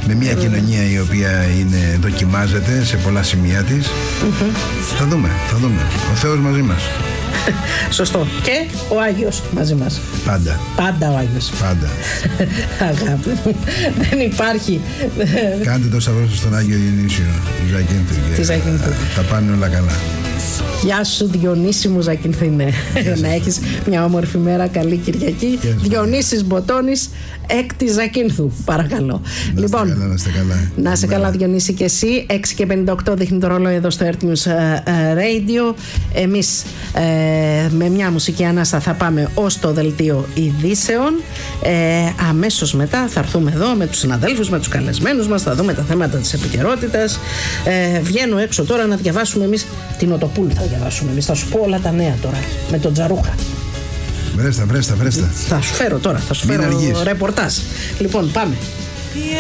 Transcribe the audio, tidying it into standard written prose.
με μια κοινωνία η οποία δοκιμάζεται σε πολλά σημεία της. Θα δούμε. Ο Θεός μαζί μας. Σωστό. Και ο Άγιος μαζί μας. Πάντα ο Άγιος. Πάντα. Αγάπη μου, δεν υπάρχει. Κάντε το σταυρό στον Άγιο Διονύσιο Τη Ζακίνθου. Θα πάνε όλα καλά. Γεια σου Διονύση μου Ζακίνθινε. Να έχεις μια όμορφη μέρα. Καλή Κυριακή. Διονύσης Μποτώνης, έκτη Ζακίνθου. Παρακαλώ. Λοιπόν, να είσαι καλά Διονύση και εσύ. 6:58 δείχνει το ρόλο εδώ στο Earth News Radio. Εμείς με μια μουσική ανάσα θα πάμε ως το δελτίο ειδήσεων. Αμέσως μετά θα έρθουμε εδώ με τους συναδέλφους, με τους καλεσμένους μας. Θα δούμε τα θέματα της επικαιρότητας. Βγαίνω έξω τώρα να διαβάσουμε εμείς την Οτοπούλου. Θα διαβάσουμε εμείς. Θα σου πω όλα τα νέα τώρα με τον Τζαρούχα. Βρέστα. Θα σου φέρω τώρα. Θα σου φέρω ρεπορτάζ. Λοιπόν, πάμε.